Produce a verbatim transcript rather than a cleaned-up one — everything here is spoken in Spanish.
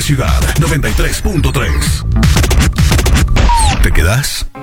Ciudad, noventa y tres punto tres. ¿Te quedas?